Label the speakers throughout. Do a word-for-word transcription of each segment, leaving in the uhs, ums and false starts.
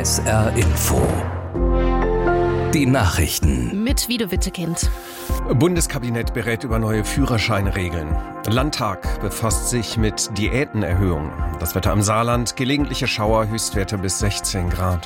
Speaker 1: S R Info. Die Nachrichten.
Speaker 2: Mit Wido Wittekind.
Speaker 3: Bundeskabinett berät über neue Führerscheinregeln. Landtag befasst sich mit Diätenerhöhung. Das Wetter im Saarland, gelegentliche Schauer, Höchstwerte bis sechzehn Grad.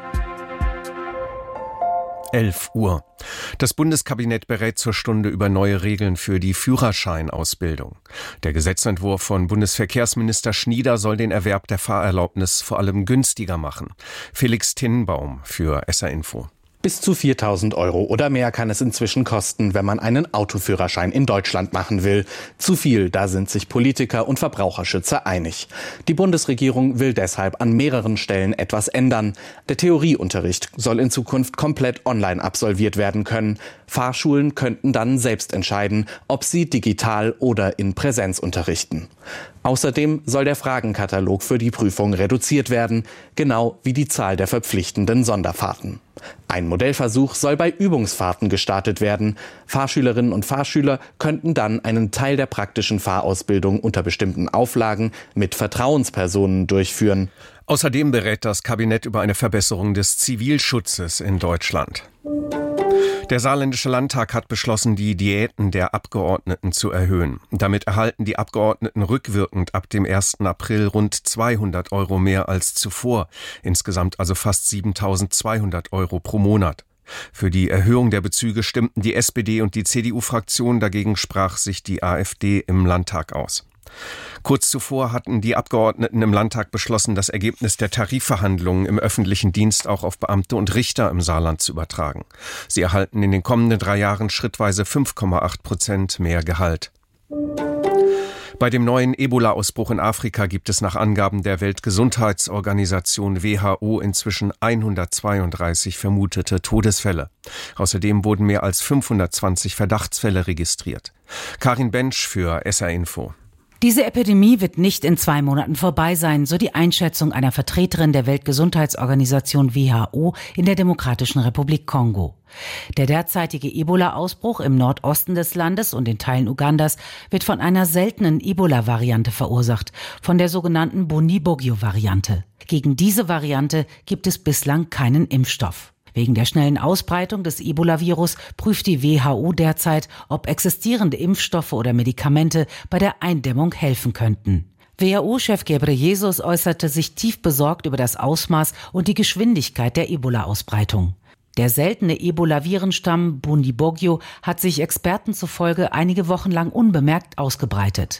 Speaker 3: elf Uhr. Das Bundeskabinett berät zur Stunde über neue Regeln für die Führerscheinausbildung. Der Gesetzentwurf von Bundesverkehrsminister Schnieder soll den Erwerb der Fahrerlaubnis vor allem günstiger machen. Felix Tinnenbaum für S R Info.
Speaker 4: Bis zu viertausend Euro oder mehr kann es inzwischen kosten, wenn man einen Autoführerschein in Deutschland machen will. Zu viel, da sind sich Politiker und Verbraucherschützer einig. Die Bundesregierung will deshalb an mehreren Stellen etwas ändern. Der Theorieunterricht soll in Zukunft komplett online absolviert werden können. Fahrschulen könnten dann selbst entscheiden, ob sie digital oder in Präsenz unterrichten. Außerdem soll der Fragenkatalog für die Prüfung reduziert werden, genau wie die Zahl der verpflichtenden Sonderfahrten. Ein Modellversuch soll bei Übungsfahrten gestartet werden. Fahrschülerinnen und Fahrschüler könnten dann einen Teil der praktischen Fahrausbildung unter bestimmten Auflagen mit Vertrauenspersonen durchführen.
Speaker 3: Außerdem berät das Kabinett über eine Verbesserung des Zivilschutzes in Deutschland. Der Saarländische Landtag hat beschlossen, die Diäten der Abgeordneten zu erhöhen. Damit erhalten die Abgeordneten rückwirkend ab dem ersten April rund zweihundert Euro mehr als zuvor. Insgesamt also fast siebentausendzweihundert Euro pro Monat. Für die Erhöhung der Bezüge stimmten die S P D und die C D U-Fraktion, dagegen sprach sich die AfD im Landtag aus. Kurz zuvor hatten die Abgeordneten im Landtag beschlossen, das Ergebnis der Tarifverhandlungen im öffentlichen Dienst auch auf Beamte und Richter im Saarland zu übertragen. Sie erhalten in den kommenden drei Jahren schrittweise fünf Komma acht Prozent mehr Gehalt. Bei dem neuen Ebola-Ausbruch in Afrika gibt es nach Angaben der Weltgesundheitsorganisation W H O inzwischen hundertzweiunddreißig vermutete Todesfälle. Außerdem wurden mehr als fünfhundertzwanzig Verdachtsfälle registriert. Karin Bensch für S R Info.
Speaker 5: Diese Epidemie wird nicht in zwei Monaten vorbei sein, so die Einschätzung einer Vertreterin der Weltgesundheitsorganisation W H O in der Demokratischen Republik Kongo. Der derzeitige Ebola-Ausbruch im Nordosten des Landes und in Teilen Ugandas wird von einer seltenen Ebola-Variante verursacht, von der sogenannten Bundibugyo-Variante. Gegen diese Variante gibt es bislang keinen Impfstoff. Wegen der schnellen Ausbreitung des Ebola-Virus prüft die W H O derzeit, ob existierende Impfstoffe oder Medikamente bei der Eindämmung helfen könnten. W H O-Chef Ghebreyesus äußerte sich tief besorgt über das Ausmaß und die Geschwindigkeit der Ebola-Ausbreitung. Der seltene Ebola-Virenstamm Bundibugyo hat sich Experten zufolge einige Wochen lang unbemerkt ausgebreitet.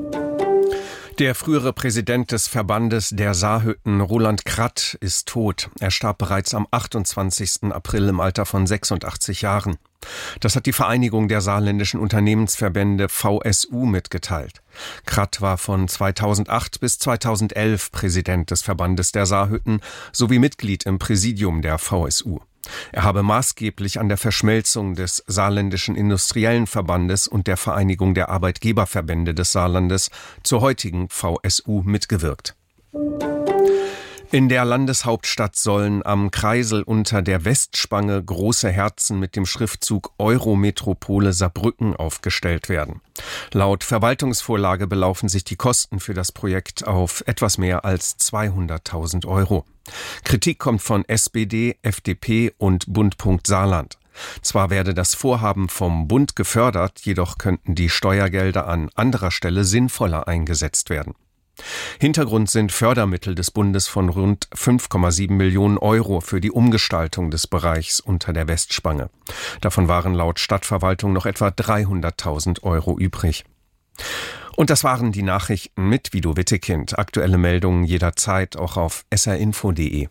Speaker 3: Der frühere Präsident des Verbandes der Saarhütten, Roland Kratt, ist tot. Er starb bereits am achtundzwanzigsten April im Alter von sechsundachtzig Jahren. Das hat die Vereinigung der saarländischen Unternehmensverbände V S U mitgeteilt. Kratt war von zweitausendacht bis zweitausendelf Präsident des Verbandes der Saarhütten sowie Mitglied im Präsidium der V S U. Er habe maßgeblich an der Verschmelzung des Saarländischen Industriellen Verbandes und der Vereinigung der Arbeitgeberverbände des Saarlandes zur heutigen V S U mitgewirkt. In der Landeshauptstadt sollen am Kreisel unter der Westspange große Herzen mit dem Schriftzug Eurometropole Saarbrücken aufgestellt werden. Laut Verwaltungsvorlage belaufen sich die Kosten für das Projekt auf etwas mehr als zweihunderttausend Euro. Kritik kommt von S P D, F D P und Bund.Punkt Saarland. Zwar werde das Vorhaben vom Bund gefördert, jedoch könnten die Steuergelder an anderer Stelle sinnvoller eingesetzt werden. Hintergrund sind Fördermittel des Bundes von rund fünf Komma sieben Millionen Euro für die Umgestaltung des Bereichs unter der Westspange. Davon waren laut Stadtverwaltung noch etwa dreihunderttausend Euro übrig. Und das waren die Nachrichten mit Wido Wittekind. Aktuelle Meldungen jederzeit auch auf s r info punkt d e.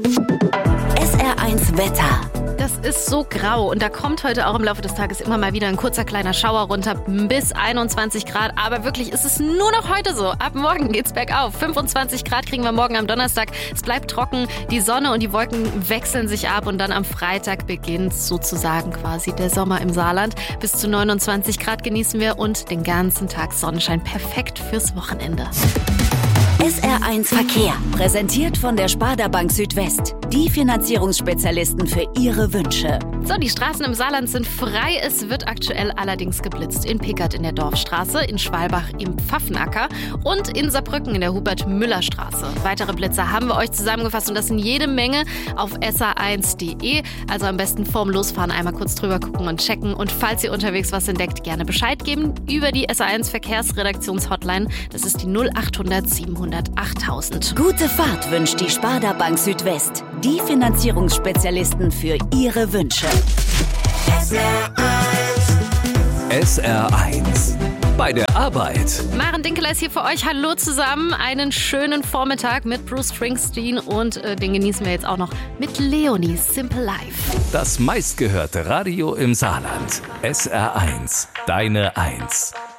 Speaker 6: S R eins Wetter.
Speaker 2: Das ist so grau und da kommt heute auch im Laufe des Tages immer mal wieder ein kurzer kleiner Schauer runter bis einundzwanzig Grad. Aber wirklich ist es nur noch heute so. Ab morgen geht's bergauf. fünfundzwanzig Grad kriegen wir morgen am Donnerstag. Es bleibt trocken. Die Sonne und die Wolken wechseln sich ab und dann am Freitag beginnt sozusagen quasi der Sommer im Saarland. Bis zu neunundzwanzig Grad genießen wir und den ganzen Tag Sonnenschein. Perfekt fürs Wochenende.
Speaker 6: S R eins Verkehr. Präsentiert von der Sparda Bank Südwest. Die die Finanzierungsspezialisten für Ihre Wünsche.
Speaker 2: So, die Straßen im Saarland sind frei. Es wird aktuell allerdings geblitzt. In Pickert in der Dorfstraße, in Schwalbach im Pfaffenacker und in Saarbrücken in der Hubert-Müller-Straße. Weitere Blitzer haben wir euch zusammengefasst und das sind jede Menge auf S A eins punkt de. Also am besten vorm Losfahren einmal kurz drüber gucken und checken. Und falls ihr unterwegs was entdeckt, gerne Bescheid geben über die S A eins Verkehrsredaktions-Hotline. Das ist die null achthundert siebenhundert achttausend.
Speaker 6: Gute Fahrt wünscht die Sparda Bank Südwest. Die Finanzierungsspezialisten für Ihre Wünsche.
Speaker 1: S R eins. S R eins. Bei der Arbeit.
Speaker 2: Maren Dinkeler ist hier für euch. Hallo zusammen. Einen schönen Vormittag mit Bruce Springsteen und äh, den genießen wir jetzt auch noch mit Leonie Simple Life.
Speaker 1: Das meistgehörte Radio im Saarland. S R eins. Deine Eins.